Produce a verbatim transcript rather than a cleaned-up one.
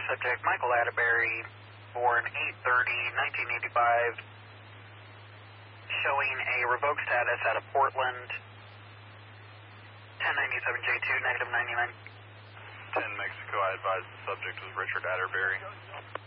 subject Michael Atterbury, born eight thirty nineteen eighty-five, showing a revoked status out of Portland, ten ninety-seven J two, negative ninety-nine. ten Mexico, I advise the subject was Richard Atterbury.